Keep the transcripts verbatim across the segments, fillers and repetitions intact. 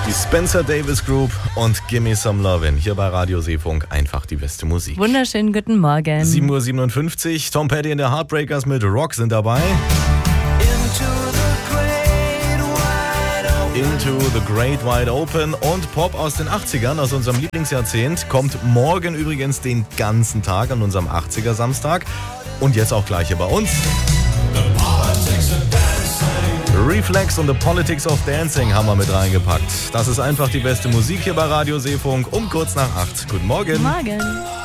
Die Spencer Davis Group und Gimme Some Lovin'. Hier bei Radio Seefunk einfach die beste Musik. Wunderschönen guten Morgen. sieben Uhr siebenundfünfzig. Tom Petty und der Heartbreakers mit Rock sind dabei. Into the Great Wide Open und Pop aus den achtzigern, aus unserem Lieblingsjahrzehnt, kommt morgen übrigens den ganzen Tag an unserem achtziger Samstag. Und jetzt auch gleich hier bei uns. Reflex und The Politics of Dancing haben wir mit reingepackt. Das ist einfach die beste Musik hier bei Radio Seefunk um kurz nach acht. Guten Morgen. Morgen.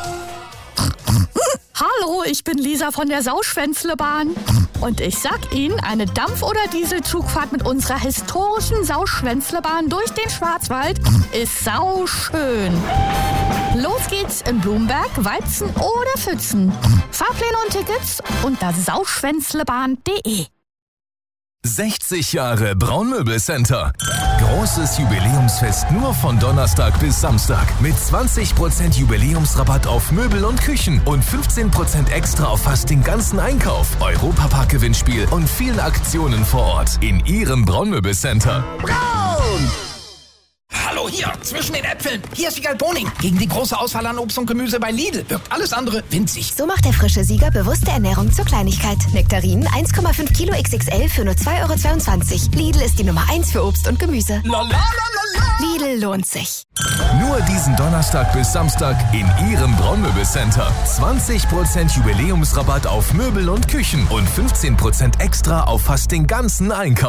Hallo, ich bin Lisa von der Sauschwänzlebahn. Und ich sag Ihnen, eine Dampf- oder Dieselzugfahrt mit unserer historischen Sauschwänzlebahn durch den Schwarzwald ist sauschön. Los geht's in Blumberg, Weizen oder Pfützen. Fahrpläne und Tickets unter sauschwänzlebahn punkt de. sechzig Jahre Braunmöbelcenter. Großes Jubiläumsfest nur von Donnerstag bis Samstag. Mit zwanzig Prozent Jubiläumsrabatt auf Möbel und Küchen und fünfzehn Prozent extra auf fast den ganzen Einkauf. Europapark-Gewinnspiel und vielen Aktionen vor Ort in Ihrem Braunmöbelcenter. Braun! Hallo, hier, zwischen den Äpfeln. Hier ist Wiegald Boning. Gegen die große Auswahl an Obst und Gemüse bei Lidl wirkt alles andere winzig. So macht der frische Sieger bewusste Ernährung zur Kleinigkeit. Nektarinen eins Komma fünf Kilo X X L für nur zwei Euro zweiundzwanzig. Lidl ist die Nummer eins für Obst und Gemüse. La, la, la, la, la. Lidl lohnt sich. Nur diesen Donnerstag bis Samstag in Ihrem Braunmöbelcenter. zwanzig Prozent Jubiläumsrabatt auf Möbel und Küchen und fünfzehn Prozent extra auf fast den ganzen Einkauf.